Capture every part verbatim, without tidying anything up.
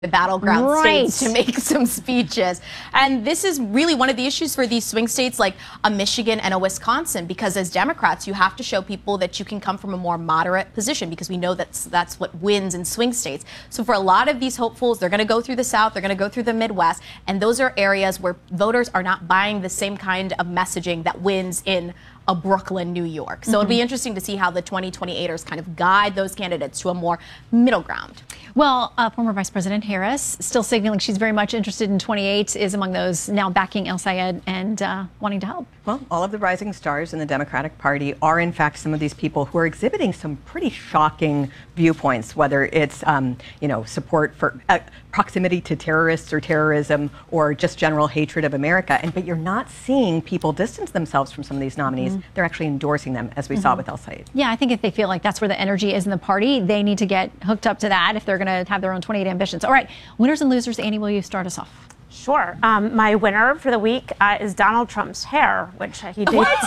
the battleground right. states to make some speeches. And this is really one of the issues for these swing states like a Michigan and a Wisconsin, because as Democrats, you have to show people that you can come from a more moderate position, because we know that's that's what wins in swing states. So for a lot of these hopefuls, they're going to go through the South, they're going to go through the Midwest, and those are areas where voters are not buying the same kind of messaging that wins in a Brooklyn, New York. So mm-hmm. it'll be interesting to see how the twenty twenty-eighters kind of guide those candidates to a more middle ground. Well, uh, former Vice President Harris, still signaling she's very much interested in twenty-eight, is among those now backing El Sayed and uh, wanting to help. Well, all of the rising stars in the Democratic Party are, in fact, some of these people who are exhibiting some pretty shocking viewpoints, whether it's, um, you know, support for uh, proximity to terrorists or terrorism, or just general hatred of America. And but you're not seeing people distance themselves from some of these nominees. Mm-hmm. They're actually endorsing them, as we mm-hmm. saw with El Sayed. Yeah, I think if they feel like that's where the energy is in the party, they need to get hooked up to that if they're going to have their own twenty-eight ambitions. All right, winners and losers. Annie, will you start us off? Sure. Um, my winner for the week uh, is Donald Trump's hair, which uh, he did. What?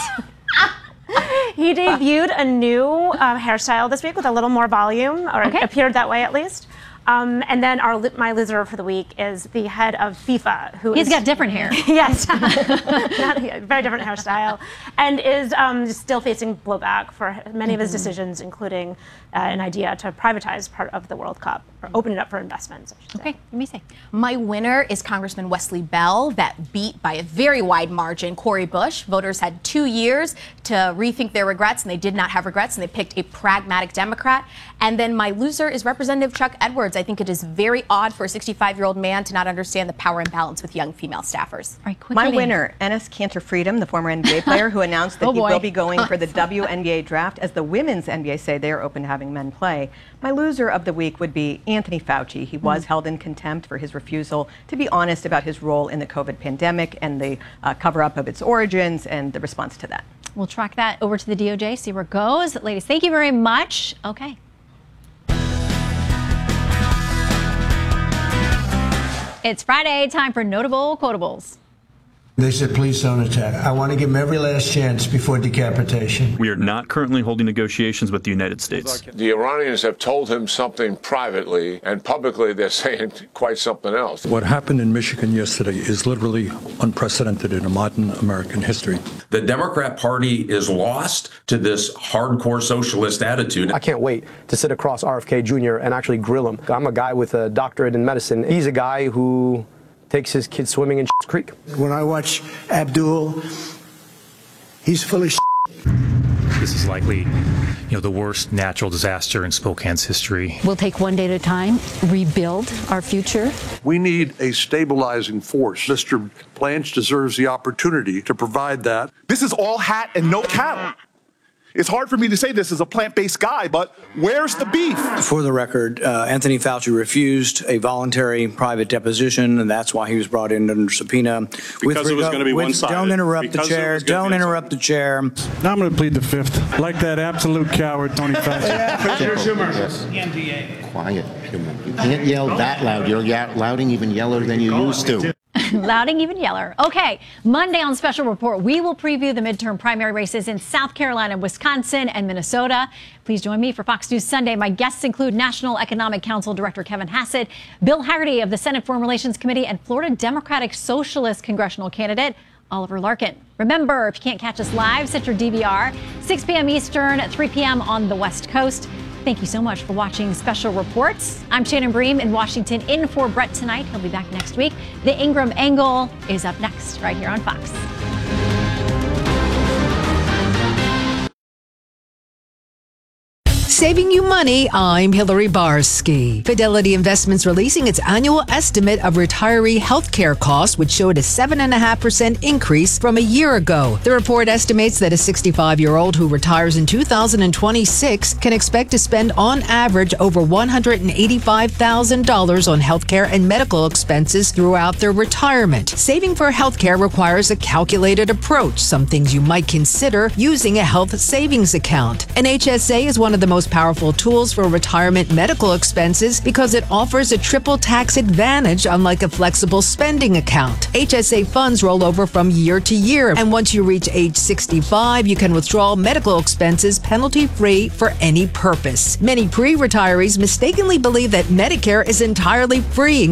He debuted a new uh, hairstyle this week with a little more volume, or okay. it appeared that way at least. Um, and then our my loser for the week is the head of FIFA, who he's is, got different hair. Yes, Not, very different hairstyle, and is um, still facing blowback for many mm-hmm. of his decisions, including uh, an idea to privatize part of the World Cup or open it up for investments. Okay, let me say. My winner is Congressman Wesley Bell, that beat by a very wide margin Cori Bush. Voters had two years to rethink their regrets, and they did not have regrets, and they picked a pragmatic Democrat. And then my loser is Representative Chuck Edwards. I think it is very odd for a sixty-five-year-old man to not understand the power imbalance with young female staffers. All right, quick My rating. winner, Enes Kanter Freedom, the former N B A player who announced that oh he boy. will be going for the W N B A draft, as the women's N B A say they are open to having men play. My loser of the week would be Anthony Fauci. He was mm. held in contempt for his refusal to be honest about his role in the COVID pandemic and the uh, cover-up of its origins and the response to that. We'll track that over to the D O J, see where it goes. Ladies, thank you very much. Okay. It's Friday, time for Notable Quotables. They said, please don't attack. I want to give them every last chance before decapitation. We are not currently holding negotiations with the United States. The Iranians have told him something privately, and publicly they're saying quite something else. What happened in Michigan yesterday is literally unprecedented in modern American history. The Democrat Party is lost to this hardcore socialist attitude. I can't wait to sit across R F K Junior and actually grill him. I'm a guy with a doctorate in medicine. He's a guy who takes his kids swimming in Creek. When I watch Abdul, he's full of shit. This is likely, you know, the worst natural disaster in Spokane's history. We'll take one day at a time, rebuild our future. We need a stabilizing force. Mister Blanche deserves the opportunity to provide that. This is all hat and no cattle. It's hard for me to say this as a plant-based guy, but where's the beef? For the record, uh, Anthony Fauci refused a voluntary private deposition, and that's why he was brought in under subpoena. Because with it was going to be one-sided. Don't interrupt because the chair. Don't interrupt the chair. Now I'm going to plead the fifth, like that absolute coward, Tony Fauci. Yes. Quiet, Schumer. You can't yell that loud. You're louding even yeller than you used to. Louding even yeller. Okay, Monday on Special Report, we will preview the midterm primary races in South Carolina, Wisconsin, and Minnesota. Please join me for Fox News Sunday. My guests include National Economic Council Director Kevin Hassett, Bill Haggerty of the Senate Foreign Relations Committee, and Florida Democratic Socialist congressional candidate Oliver Larkin. Remember, if you can't catch us live, set your D V R, six p.m. Eastern, three p.m. on the West Coast. Thank you so much for watching Special Reports. I'm Shannon Bream in Washington, in for Brett tonight. He'll be back next week. The Ingram Angle is up next, right here on Fox. Saving you money, I'm Hillary Barsky. Fidelity Investments releasing its annual estimate of retiree healthcare costs, which showed a seven point five percent increase from a year ago. The report estimates that a sixty-five-year-old who retires in two thousand twenty-six can expect to spend on average over one hundred eighty-five thousand dollars on healthcare and medical expenses throughout their retirement. Saving for healthcare requires a calculated approach, some things you might consider using a health savings account. An H S A is one of the most most powerful tools for retirement medical expenses because it offers a triple tax advantage, unlike a flexible spending account. H S A funds roll over from year to year, and once you reach age sixty-five, you can withdraw medical expenses penalty-free for any purpose. Many pre-retirees mistakenly believe that Medicare is entirely free,